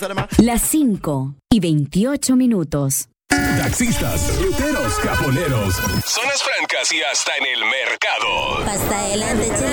Las 5:28. Taxistas, ruteros, caponeros, zonas francas y hasta en el mercado. Hasta adelante,